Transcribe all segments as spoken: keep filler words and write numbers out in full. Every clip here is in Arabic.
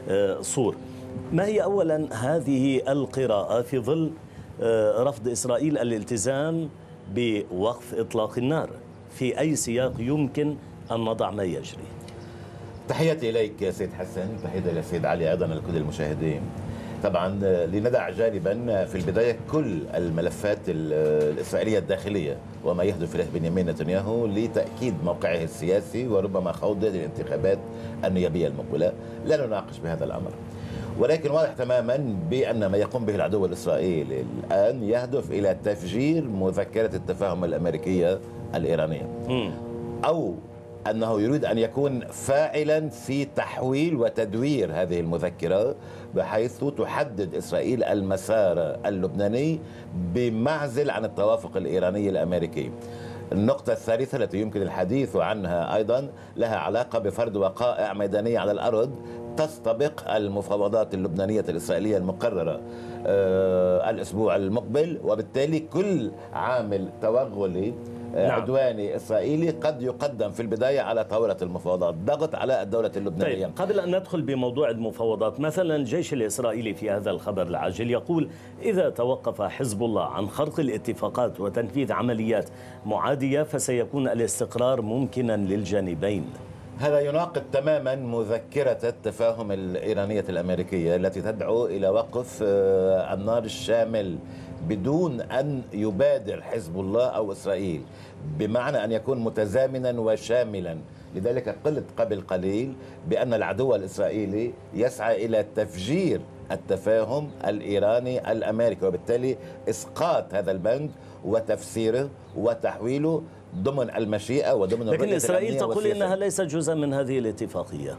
صور. ما هي أولا هذه القراءة في ظل رفض إسرائيل الالتزام بوقف إطلاق النار؟ في أي سياق يمكن أن نضع ما يجري؟ تحياتي إليك سيد حسن، تحياتي للسيد علي أيضا لكل المشاهدين. طبعا لندع جانبا في البداية كل الملفات الإسرائيلية الداخلية وما يهدف إليه بنيامين نتنياهو لتأكيد موقعه السياسي وربما خوضه للانتخابات النيابية المقبلة. لا نناقش بهذا الأمر، ولكن واضح تماما بأن ما يقوم به العدو الإسرائيلي الآن يهدف إلى تفجير مذكرة التفاهم الأمريكية الإيرانية، أو أنه يريد أن يكون فاعلا في تحويل وتدوير هذه المذكرة بحيث تحدد إسرائيل المسار اللبناني بمعزل عن التوافق الإيراني الأمريكي. النقطة الثالثة التي يمكن الحديث عنها أيضا لها علاقة بفرض وقائع ميدانية على الأرض تستبق المفاوضات اللبنانية الإسرائيلية المقررة آه الأسبوع المقبل، وبالتالي كل عامل توغلي نعم. عدواني إسرائيلي قد يقدم في البداية على طاولة المفاوضات، ضغط على الدولة اللبنانية. طيب، قبل أن ندخل بموضوع المفاوضات، مثلا الجيش الإسرائيلي في هذا الخبر العاجل يقول إذا توقف حزب الله عن خرق الاتفاقات وتنفيذ عمليات معادية فسيكون الاستقرار ممكنا للجانبين. هذا يناقض تماما مذكرة التفاهم الإيرانية الأمريكية التي تدعو إلى وقف النار الشامل بدون أن يبادر حزب الله أو إسرائيل، بمعنى أن يكون متزامنا وشاملا. لذلك قلت قبل قليل بأن العدو الإسرائيلي يسعى إلى تفجير التفاهم الإيراني الأمريكي، وبالتالي إسقاط هذا البند وتفسيره وتحويله ضمن المشيئة وضمن الرؤية. لكن إسرائيل تقول إنها ليست جزءا من هذه الاتفاقية.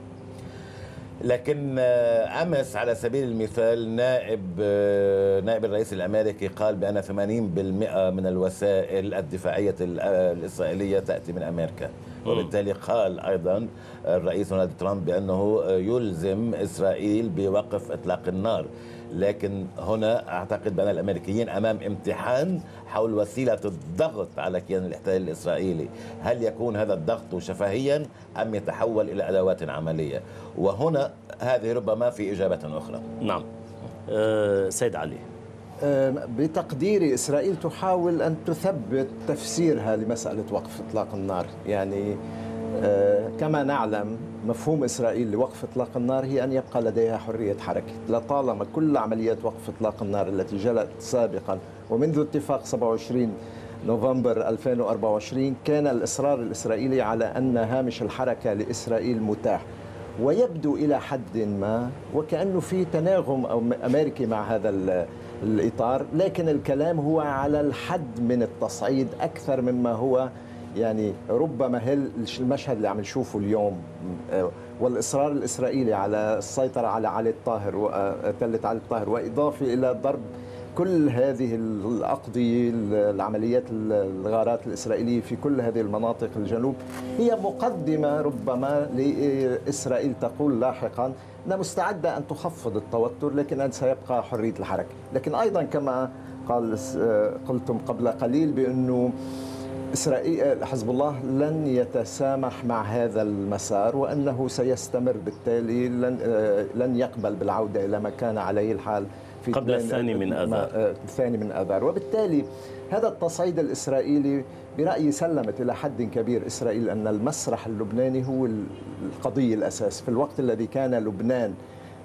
لكن أمس على سبيل المثال نائب نائب الرئيس الأمريكي قال بأن ثمانين بالمئة من الوسائل الدفاعية الإسرائيلية تأتي من أمريكا، وبالتالي قال أيضا الرئيس دونالد ترامب بأنه يلزم إسرائيل بوقف إطلاق النار. لكن هنا أعتقد بأن الأمريكيين أمام امتحان حول وسيلة الضغط على كيان الاحتلال الإسرائيلي. هل يكون هذا الضغط شفهيا أم يتحول إلى أدوات عملية؟ وهنا هذه ربما في إجابة أخرى. نعم. أه سيد علي، بتقديري إسرائيل تحاول أن تثبت تفسيرها لمسألة وقف إطلاق النار. يعني كما نعلم مفهوم إسرائيل لوقف إطلاق النار هي أن يبقى لديها حرية حركة. لطالما كل عمليات وقف إطلاق النار التي جرت سابقا ومنذ اتفاق سبعة وعشرين نوفمبر ألفين وأربعة وعشرين كان الإصرار الإسرائيلي على أن هامش الحركة لإسرائيل متاح، ويبدو إلى حد ما وكأنه في تناغم أو أمريكي مع هذا الإطار، لكن الكلام هو على الحد من التصعيد أكثر مما هو يعني ربما هل المشهد اللي عم نشوفه اليوم والإصرار الإسرائيلي على السيطرة على علي الطاهر وتلة علي الطاهر، وإضافة إلى ضرب كل هذه الأقضية العمليات الغارات الإسرائيلية في كل هذه المناطق الجنوب هي مقدمة ربما لإسرائيل تقول لاحقا أنها مستعدة أن تخفض التوتر لكن أن سيبقى حرية الحركة. لكن أيضا كما قال قلتم قبل قليل بأنه إسرائيل حزب الله لن يتسامح مع هذا المسار وأنه سيستمر، بالتالي لن لن يقبل بالعودة إلى ما كان عليه الحال في قبل الثاني من آذار الثاني من آذار. وبالتالي هذا التصعيد الإسرائيلي برأيي سلمت إلى حد كبير إسرائيل أن المسرح اللبناني هو القضية الأساس، في الوقت الذي كان لبنان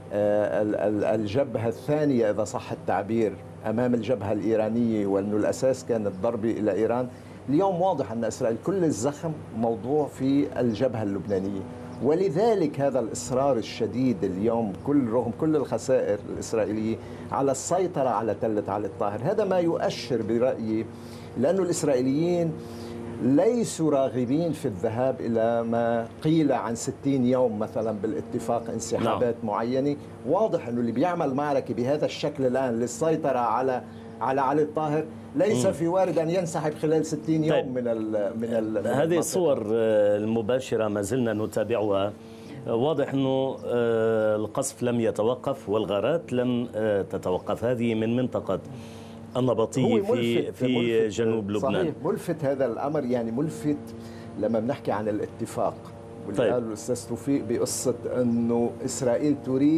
الجبهة الثانية إذا صح التعبير أمام الجبهة الإيرانية، وأنه الأساس كان الضرب إلى إيران. اليوم واضح أن إسرائيل كل الزخم موضوع في الجبهة اللبنانية، ولذلك هذا الإصرار الشديد اليوم كل رغم كل الخسائر الإسرائيلية على السيطرة على تلة علي الطاهر. هذا ما يؤشر برأيي لأن الإسرائيليين ليسوا راغبين في الذهاب إلى ما قيل عن ستين يوم مثلا بالاتفاق انسحابات no. معينة. واضح أنه اللي بيعمل معركة بهذا الشكل الآن للسيطرة على على علي الطاهر ليس مم. في وارد أن ينسحب خلال ستين يوم. طيب. من ال من ال هذه الصور المباشرة ما زلنا نتابعها. واضح أنه القصف لم يتوقف والغارات لم تتوقف. هذه من منطقة النبطية في في جنوب لبنان. صحيح، ملفت هذا الأمر، يعني ملفت لما بنحكي عن الاتفاق واللي طيب. قال الأستاذ توفيق بقصة أنه إسرائيل تريد